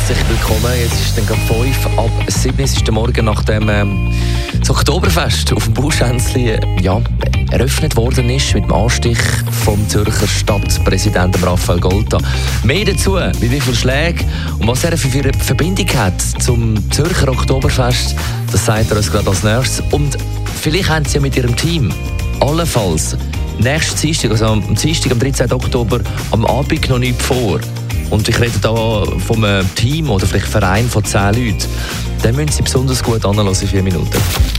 herzlich willkommen. Jetzt ist dann gerade 5 ab 7. Es ist der Morgen nach dem das Oktoberfest auf dem Bauschänzli eröffnet worden ist mit dem Anstich vom Zürcher Stadtpräsidenten Raphael Golta. Mehr dazu, mit wie viele Schlägen und was er für eine Verbindung hat zum Zürcher Oktoberfest, das sagt er uns gerade als nächstes. Und vielleicht haben Sie ja mit Ihrem Team allenfalls nächsten Dienstag, also am Dienstag, am 13. Oktober, am Abend noch nichts vor. Und ich rede hier von einem Team oder vielleicht Verein von 10 Leuten. Dann müssen Sie besonders gut anhören in 4 Minuten.